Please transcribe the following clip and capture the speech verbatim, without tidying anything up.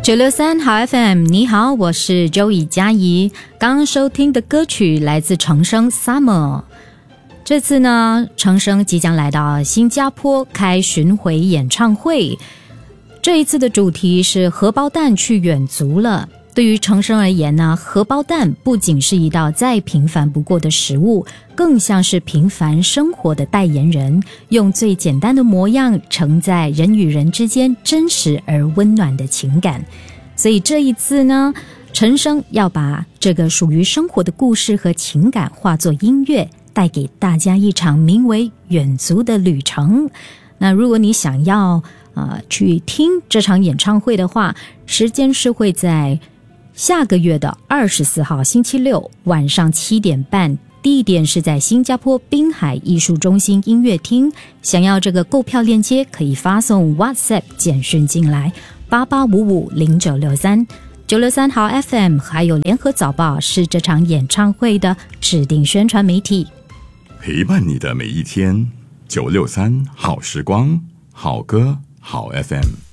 九六三好 F M， 你好，我是周以佳怡。刚刚收听的歌曲来自程生 Summer。这次呢，程生即将来到新加坡开巡回演唱会。这一次的主题是荷包蛋去远足了。对于程生而言呢，荷包蛋不仅是一道再平凡不过的食物，更像是平凡生活的代言人，用最简单的模样承载人与人之间真实而温暖的情感。所以这一次呢，程生要把这个属于生活的故事和情感化作音乐，带给大家一场名为远足的旅程。那如果你想要呃去听这场演唱会的话，时间是会在下个月的二十四号星期六晚上七点半，地点是在新加坡滨海艺术中心音乐厅。想要这个购票链接，可以发送 WhatsApp 简讯进来八八五五零九六三。九六三好 F M 还有联合早报是这场演唱会的指定宣传媒体， 陪伴你的每一天。九六三好时光，好歌好 F M。